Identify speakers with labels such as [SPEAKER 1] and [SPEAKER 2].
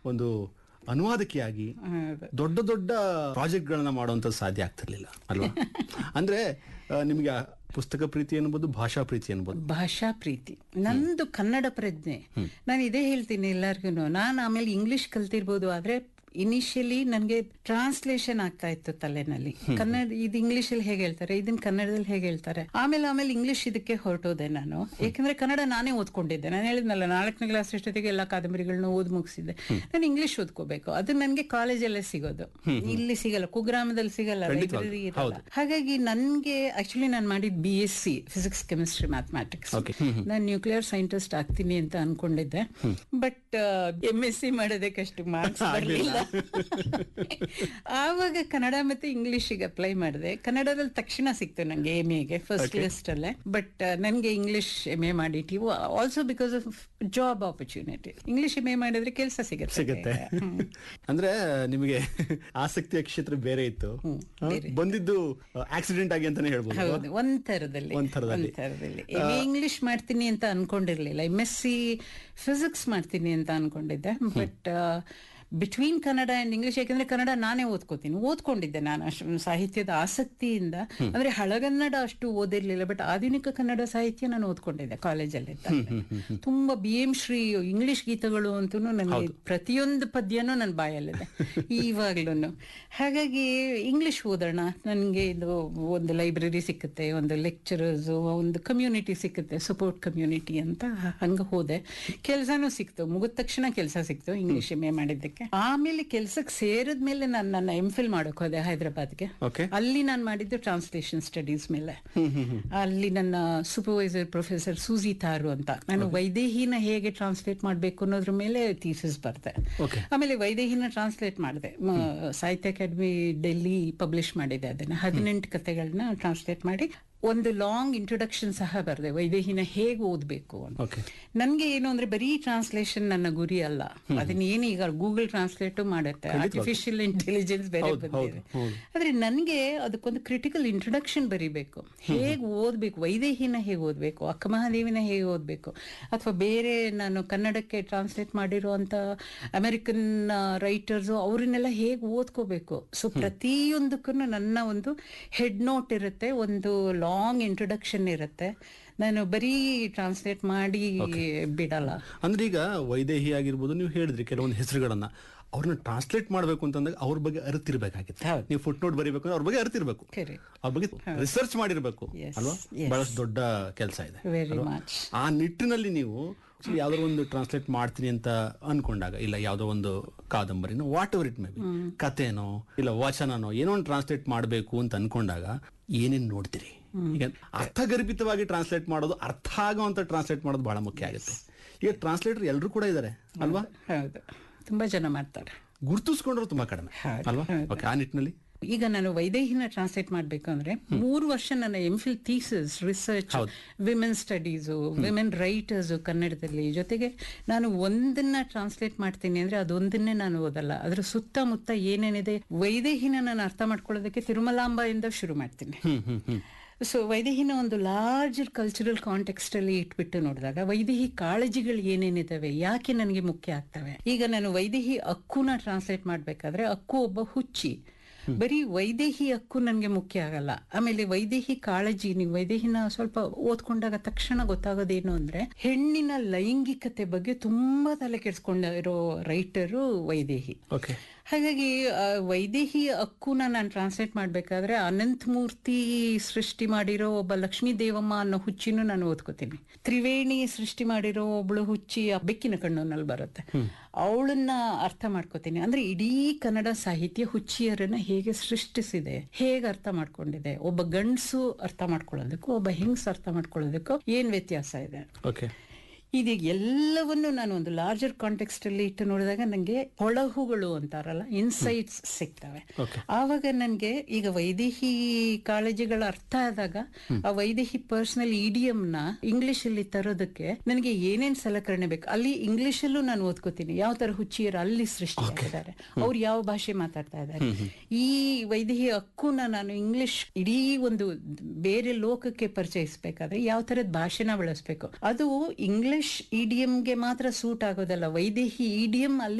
[SPEAKER 1] ಒಂದು ಅನುವಾದಕಿಯಾಗಿ ದೊಡ್ಡ ದೊಡ್ಡ ಪ್ರಾಜೆಕ್ಟ್ ಗಳನ್ನ ಮಾಡುವಂತ ಸಾಧ್ಯ ಆಗ್ತಿರ್ಲಿಲ್ಲ ಅಲ್ವಾ? ಅಂದ್ರೆ ನಿಮ್ಗೆ ಪುಸ್ತಕ ಪ್ರೀತಿ ಅನ್ಬೋದು, ಭಾಷಾ ಪ್ರೀತಿ ಅನ್ಬೋದು.
[SPEAKER 2] ಭಾಷಾ ಪ್ರೀತಿ ನಂದು ಕನ್ನಡ ಪ್ರಜ್ಞೆ. ನಾನು ಇದೇ ಹೇಳ್ತೀನಿ ಎಲ್ಲರಿಗೂ. ನಾನು ಆಮೇಲೆ ಇಂಗ್ಲಿಷ್ ಕಲ್ತಿರ್ಬೋದು, ಆದ್ರೆ ಇನಿಷಿಯಲಿ ನನ್ಗೆ ಟ್ರಾನ್ಸ್ಲೇಷನ್ ಆಗ್ತಾ ಇತ್ತು ತಲೆನಲ್ಲಿ. ಕನ್ನಡ ಇದು ಇಂಗ್ಲಿಷ್ ಅಲ್ಲಿ ಹೇಗೆ ಹೇಳ್ತಾರೆ, ಇದನ್ನ ಕನ್ನಡದಲ್ಲಿ ಹೇಗೆ ಹೇಳ್ತಾರೆ. ಆಮೇಲೆ ಇಂಗ್ಲಿಷ್ ಇದಕ್ಕೆ ಹೊರಟೋದೆ ನಾನು. ಯಾಕಂದ್ರೆ ಕನ್ನಡ ನಾನೇ ಓದ್ಕೊಂಡಿದ್ದೆ. ನಾನು ಹೇಳಿದ್ನಲ್ಲ, 4ನೇ ಕ್ಲಾಸ್ ಅಷ್ಟೊತ್ತಿಗೆ ಎಲ್ಲಾ ಕಾದಂಬರಿಗಳನ್ನ ಓದ್ ಮುಗಿಸಿದ್ದೆ. ನಾನು ಇಂಗ್ಲಿಷ್ ಓದ್ಕೋಬೇಕು. ಅದು ನನ್ಗೆ ಕಾಲೇಜಲ್ಲೇ ಸಿಗೋದು, ಇಲ್ಲಿ ಸಿಗಲ್ಲ, ಕುಗ್ರಾಮದಲ್ಲಿ ಸಿಗಲ್ಲ, ಲೈಬ್ರರಿ ಇರಲ್ಲ. ಹಾಗಾಗಿ ನನ್ಗೆ ಆಕ್ಚುಲಿ ನಾನು ಮಾಡಿದ್ BSc ಫಿಸಿಕ್ಸ್ ಕೆಮಿಸ್ಟ್ರಿ ಮ್ಯಾಥಮೆಟಿಕ್ಸ್. ನಾನು ನ್ಯೂಕ್ಲಿಯರ್ ಸೈಂಟಿಸ್ಟ್ ಆಗ್ತೀನಿ ಅಂತ ಅನ್ಕೊಂಡಿದ್ದೆ. ಬಟ್ MSc ಮಾಡೋದಕ್ಕಷ್ಟು ಮಾರ್ಕ್ಸ್ ಬರಲಿಲ್ಲ. ಆವಾಗ ಕನ್ನಡ ಮತ್ತೆ ಇಂಗ್ಲಿಷ್ಗೆ ಅಪ್ಲೈ ಮಾಡಿದೆ. ಕನ್ನಡದಲ್ಲಿ ತಕ್ಷಣ ಸಿಕ್ತು ನಂಗೆ MAಗೆ ಫಸ್ಟ್ ಲಿಸ್ಟ್ ಅಲ್ಲೇ. ಬಟ್ ನನ್ಗೆ English MA ಮಾಡಿಟಿ also because of job opportunity. English MA ಮಾಡಿದ್ರೆ ಕೆಲಸ ಸಿಗುತ್ತೆ.
[SPEAKER 1] ಅಂದ್ರೆ ನಿಮಗೆ ಆಸಕ್ತಿಯ ಕ್ಷೇತ್ರ ಬೇರೆ ಇತ್ತು, ಬಂದಿದ್ದು ಆಕ್ಸಿಡೆಂಟ್ ಆಗಿ ಅಂತಾನೆ ಹೇಳ್ಬೋದು.
[SPEAKER 2] ಹೌದು, ಒಂಥರದಲ್ಲಿ MA ಇಂಗ್ಲಿಷ್ ಮಾಡ್ತೀನಿ ಅಂತ ಅನ್ಕೊಂಡಿರ್ಲಿಲ್ಲ. MSc ಫಿಸಿಕ್ಸ್ ಮಾಡ್ತೀನಿ ಅಂತ ಅನ್ಕೊಂಡಿದ್ದೆ. But between Kannada and English, ಯಾಕಂದ್ರೆ ಕನ್ನಡ ನಾನೇ ಓದ್ಕೊಂಡಿದ್ದೆ ನಾನು ಅಷ್ಟು ಸಾಹಿತ್ಯದ ಆಸಕ್ತಿಯಿಂದ. ಅಂದ್ರೆ ಹಳಗನ್ನಡ ಅಷ್ಟು ಓದಿರ್ಲಿಲ್ಲ, ಬಟ್ ಆಧುನಿಕ ಕನ್ನಡ ಸಾಹಿತ್ಯ ನಾನು ಓದ್ಕೊಂಡಿದ್ದೆ ಕಾಲೇಜಲ್ಲಿ. ತುಂಬಾ BM ಶ್ರೀ ಇಂಗ್ಲಿಷ್ ಗೀತಗಳು ಅಂತೂ ನನಗೆ ಪ್ರತಿಯೊಂದು ಪದ್ಯನೂ ನನ್ನ ಬಾಯಲ್ಲಿದೆ ಇವಾಗ್ಲೂ. ಹಾಗಾಗಿ ಇಂಗ್ಲಿಷ್ ಓದೋಣ, ನನ್ಗೆ ಇದು ಒಂದು ಲೈಬ್ರರಿ ಸಿಕ್ಕುತ್ತೆ, ಒಂದು ಲೆಕ್ಚರರ್ಸ್, ಒಂದು ಕಮ್ಯುನಿಟಿ ಸಿಕ್ಕುತ್ತೆ, ಸಪೋರ್ಟ್ ಕಮ್ಯುನಿಟಿ ಅಂತ. ಹಂಗ ಹೋದೆ. ಕೆಲ್ಸನೂ ಸಿಕ್ತು, ಮುಗಿದ ತಕ್ಷಣ ಕೆಲಸ ಸಿಕ್ತು ಇಂಗ್ಲಿಷ್ MA ಮಾಡಿದ್ದಕ್ಕೆ. ಆಮೇಲೆ ಕೆಲ್ಸಕ್ಕೆ ಸೇರಿದ್ಮೇಲೆ ನಾನು ನನ್ನ MPhil ಮಾಡಕ್ ಹೋದೆ ಹೈದರಾಬಾದ್ಗೆ. ಅಲ್ಲಿ ನಾನು ಮಾಡಿದ್ದು ಟ್ರಾನ್ಸ್ಲೇಷನ್ ಸ್ಟಡೀಸ್ ಮೇಲೆ. ಅಲ್ಲಿ ನನ್ನ ಸೂಪರ್ವೈಸರ್ ಪ್ರೊಫೆಸರ್ ಸೂಜಿ ತಾರು ಅಂತ. ನಾನು ವೈದೇಹಿನ ಹೇಗೆ ಟ್ರಾನ್ಸ್ಲೇಟ್ ಮಾಡ್ಬೇಕು ಅನ್ನೋದ್ರ ಮೇಲೆ ಥೀಸಿಸ್ ಬರ್ದೆ. ಆಮೇಲೆ ವೈದೇಹಿನ ಟ್ರಾನ್ಸ್ಲೇಟ್ ಮಾಡಿದೆ. ಸಾಹಿತ್ಯ ಅಕಾಡೆಮಿ ಡೆಲ್ಲಿ ಪಬ್ಲಿಷ್ ಮಾಡಿದೆ ಅದನ್ನ. 18 ಕಥೆಗಳನ್ನ ಟ್ರಾನ್ಸ್ಲೇಟ್ ಮಾಡಿ ಒಂದು ಲಾಂಗ್ ಇಂಟ್ರೊಡಕ್ಷನ್ ಸಹ ಬರೆದೆ, ವೈದೇಹಿನ ಹೇಗೆ ಓದ್ಬೇಕು ಅಂತ. ನನ್ಗೆ ಏನು ಅಂದ್ರೆ ಬರೀ ಟ್ರಾನ್ಸ್ಲೇಷನ್ ನನ್ನ ಗುರಿ ಅಲ್ಲ. ಅದನ್ನ ಏನು ಈಗ ಗೂಗಲ್ ಟ್ರಾನ್ಸ್ಲೇಟ್ ಮಾಡುತ್ತೆ, ಆರ್ಟಿಫಿಷಿಯಲ್ ಇಂಟೆಲಿಜೆನ್ಸ್ ಬೇರೆ ಬಂದಿದೆ. ಆದ್ರೆ ನನ್ಗೆ ಅದಕ್ಕೊಂದು ಕ್ರಿಟಿಕಲ್ ಇಂಟ್ರೊಡಕ್ಷನ್ ಬರೀಬೇಕು. ಹೇಗೆ ಓದ್ಬೇಕು, ವೈದೇಹಿನ ಹೇಗೆ ಓದ್ಬೇಕು, ಅಕ್ಕಮಹಾದೇವಿನ ಹೇಗೆ ಓದ್ಬೇಕು, ಅಥವಾ ಬೇರೆ ನಾನು ಕನ್ನಡಕ್ಕೆ ಟ್ರಾನ್ಸ್ಲೇಟ್ ಮಾಡಿರುವಂತ ಅಮೆರಿಕನ್ ರೈಟರ್ಸ್ ಅವ್ರನ್ನೆಲ್ಲ ಹೇಗೆ ಓದ್ಕೋಬೇಕು. ಸೊ ಪ್ರತಿಯೊಂದಕ್ಕೂ ನನ್ನ ಒಂದು ಹೆಡ್ ನೋಟ್ ಇರುತ್ತೆ, ಒಂದು ಲಾಂಗ್ ಇಂಟ್ರೊಡಕ್ಷನ್ ಇರುತ್ತೆ. ನಾನು ಬರೀ ಟ್ರಾನ್ಸ್ಲೇಟ್ ಮಾಡಿ ಬಿಡಲ್ಲ.
[SPEAKER 1] ಅಂದ್ರೆ ಈಗ ವೈದೇಹಿ ಆಗಿರ್ಬೋದು, ನೀವು ಹೇಳಿದ್ರಿ ಕೆಲವೊಂದು ಹೆಸರುಗಳನ್ನ, ಅವ್ರನ್ನ ಟ್ರಾನ್ಸ್ಲೇಟ್ ಮಾಡ್ಬೇಕು ಅಂತಂದಾಗ ಅವ್ರ ಬಗ್ಗೆ ಅರಿತಿರ್ಬೇಕಾಗಿತ್ತು. ನೀವು ಫುಟ್ ನೋಟ್ ಬರೀಬೇಕು ಅಂದ್ರೆ ಅವ್ರ ಬಗ್ಗೆ ಅರಿತಿರ್ಬೇಕು, ಅವ್ರ ಬಗ್ಗೆ ರಿಸರ್ಚ್ ಮಾಡಿರ್ಬೇಕು ಅಲ್ವಾ? ಬಹಳಷ್ಟು ದೊಡ್ಡ ಕೆಲಸ ಇದೆ. ಆ ನಿಟ್ಟಿನಲ್ಲಿ ನೀವು ಯಾವ್ದಾದ್ರು ಒಂದು ಟ್ರಾನ್ಸ್ಲೇಟ್ ಮಾಡ್ತೀನಿ ಅಂತ ಅನ್ಕೊಂಡಾಗ, ಇಲ್ಲ ಯಾವ್ದೋ ಒಂದು ಕಾದಂಬರಿನೋ, what ever it may be, ಕಥೆನೋ ಇಲ್ಲ ವಚನನೋ ಏನೋ ಒಂದು ಟ್ರಾನ್ಸ್ಲೇಟ್ ಮಾಡ್ಬೇಕು ಅಂತ ಅನ್ಕೊಂಡಾಗ ಏನೇನ್ ನೋಡ್ತೀರಿ? ಈಗ ಅರ್ಥಗರ್ಭಿತವಾಗಿ ಟ್ರಾನ್ಸ್ಲೇಟ್ ಮಾಡೋದು, ಅರ್ಥ ಆಗೋಂತ ಟ್ರಾನ್ಸ್ಲೇಟ್ ಮಾಡೋದು ಬಹಳ ಮುಖ್ಯ ಆಗುತ್ತೆ. ಈಗ ಟ್ರಾನ್ಸ್ಲೇಟರ್ ಎಲ್ಲರೂ ಕೂಡ ಇದ್ದಾರೆ ಅಲ್ವಾ?
[SPEAKER 2] ಹೌದು, ತುಂಬಾ ಜನ ಮಾಡ್ತಾರೆ.
[SPEAKER 1] ಗುರುತಿಸ್ಕೊಂಡ್ರು ತುಂಬಾ ಕಡಿಮೆ ಅಲ್ವಾ? ಆ ನಿಟ್ಟಿನಲ್ಲಿ
[SPEAKER 2] ಈಗ ನಾನು ವೈದೇಹಿನ ಟ್ರಾನ್ಸ್ಲೇಟ್ ಮಾಡ್ಬೇಕು ಅಂದ್ರೆ 3 ವರ್ಷ ನನ್ನ MPhil thesis, research, women studies, women writers ಕನ್ನಡದಲ್ಲಿ. ಜೊತೆಗೆ ನಾನು ಒಂದನ್ನ ಟ್ರಾನ್ಸ್ಲೇಟ್ ಮಾಡ್ತೀನಿ ಅಂದ್ರೆ ಅದೊಂದನ್ನೇ ನಾನು ಓದಲ್ಲ, ಅದ್ರ ಸುತ್ತಮುತ್ತ ಏನೇನಿದೆ ವೈದೇಹಿನ ನಾನು ಅರ್ಥ ಮಾಡ್ಕೊಳ್ಳೋದಕ್ಕೆ ತಿರುಮಲಾಂಬೆಯಿಂದ ಶುರು ಮಾಡ್ತೀನಿ. ಸೊ ವೈದೇಹಿನ ಒಂದು ಲಾರ್ಜರ್ ಕಲ್ಚರಲ್ ಕಾಂಟೆಕ್ಸ್ಟ್ ಅಲ್ಲಿ ಇಟ್ಬಿಟ್ಟು ನೋಡಿದಾಗ ವೈದೇಹಿ ಕಾಳಜಿಗಳು ಏನೇನಿದಾವೆ, ಯಾಕೆ ನನಗೆ ಮುಖ್ಯ ಆಗ್ತವೆ. ಈಗ ನಾನು ವೈದೇಹಿ ಅಕ್ಕುನ ಟ್ರಾನ್ಸ್ಲೇಟ್ ಮಾಡ್ಬೇಕಾದ್ರೆ, ಅಕ್ಕು ಒಬ್ಬ ಹುಚ್ಚಿ, ಬರೀ ವೈದೇಹಿ ಹಕ್ಕು ನನ್ಗೆ ಮುಖ್ಯ ಆಗಲ್ಲ. ಆಮೇಲೆ ವೈದೇಹಿ ಕಾಳಜಿ, ನೀವು ವೈದೇಹಿನ ಸ್ವಲ್ಪ ಓದ್ಕೊಂಡಾಗ ತಕ್ಷಣ ಗೊತ್ತಾಗೋದೇನು ಅಂದ್ರೆ, ಹೆಣ್ಣಿನ ಲೈಂಗಿಕತೆ ಬಗ್ಗೆ ತುಂಬಾ ತಲೆ ಕೆಡಿಸ್ಕೊಂಡಿರೋ ರೈಟರು ವೈದೇಹಿ. ಹಾಗಾಗಿ ವೈದೇಹಿ ಹಕ್ಕುನ ನಾನು ಟ್ರಾನ್ಸ್ಲೇಟ್ ಮಾಡ್ಬೇಕಾದ್ರೆ ಅನಂತ ಮೂರ್ತಿ ಸೃಷ್ಟಿ ಮಾಡಿರೋ ಒಬ್ಬ ಲಕ್ಷ್ಮೀ ದೇವಮ್ಮ ಅನ್ನೋ ಹುಚ್ಚಿನೂ ನಾನು ಓದ್ಕೋತೀನಿ. ತ್ರಿವೇಣಿ ಸೃಷ್ಟಿ ಮಾಡಿರೋ ಒಬ್ಳು ಹುಚ್ಚಿ ಬೆಕ್ಕಿನ ಕಣ್ಣಲ್ಲಿ ಬರುತ್ತೆ, ಅವಳನ್ನ ಅರ್ಥ ಮಾಡ್ಕೋತೀನಿ. ಅಂದ್ರೆ ಇಡೀ ಕನ್ನಡ ಸಾಹಿತ್ಯ ಹುಚ್ಚಿಯರನ್ನ ಹೇಗೆ ಸೃಷ್ಟಿಸಿದೆ, ಹೇಗೆ ಅರ್ಥ ಮಾಡ್ಕೊಂಡಿದೆ, ಒಬ್ಬ ಗಂಡಸು ಅರ್ಥ ಮಾಡ್ಕೊಳ್ಳೋದಕ್ಕೂ ಒಬ್ಬ ಹೆಂಗಸು ಅರ್ಥ ಮಾಡ್ಕೊಳ್ಳೋದಕ್ಕೂ ಏನ್ ವ್ಯತ್ಯಾಸ ಇದೆ. ಇದು ಎಲ್ಲವನ್ನು ನಾನು ಒಂದು ಲಾರ್ಜರ್ ಕಾಂಟೆಕ್ಸ್ಟ್ ಅಲ್ಲಿ ಇಟ್ಟು ನೋಡಿದಾಗ ನಂಗೆ ಹೊಳಹುಗಳು ಅಂತಾರಲ್ಲ, ಇನ್ಸೈಟ್ಸ್ ಸಿಗ್ತವೆ. ಆವಾಗ ನನ್ಗೆ ಈಗ ವೈದೇಹಿ ಕಾಳಜಿಗಳ ಅರ್ಥ ಆದಾಗ ಆ ವೈದೇಹಿ ಪರ್ಸನಲ್ ಇಡಿಯಂ ನ ಇಂಗ್ಲಿಷ್ ಅಲ್ಲಿ ತರೋದಕ್ಕೆ ನನಗೆ ಏನೇನ್ ಸಲಕರಣೆ ಬೇಕು. ಅಲ್ಲಿ ಇಂಗ್ಲಿಷ್ ಅಲ್ಲೂ ನಾನು ಓದ್ಕೋತೀನಿ, ಯಾವ ತರ ಹುಚ್ಚಿಯರು ಅಲ್ಲಿ ಸೃಷ್ಟಿಯಾಗಿದ್ದಾರೆ, ಅವ್ರು ಯಾವ ಭಾಷೆ ಮಾತಾಡ್ತಾ ಇದ್ದಾರೆ. ಈ ವೈದೇಹಿ ಹಕ್ಕುನ ನಾನು ಇಂಗ್ಲಿಷ್ ಇಡೀ ಒಂದು ಬೇರೆ ಲೋಕಕ್ಕೆ ಪರಿಚಯಿಸಬೇಕಾದ್ರೆ ಯಾವ ತರದ ಭಾಷೆನ ಬಳಸಬೇಕು, ಅದು ಇಂಗ್ಲಿಷ್ ಇಡಿಯಂಗೆ ಮಾತ್ರ ಸೂಟ್ ಆಗೋದಲ್ಲ, ವೈದೇಹಿ ಇಡಿಯಂ ಅಲ್ಲಿ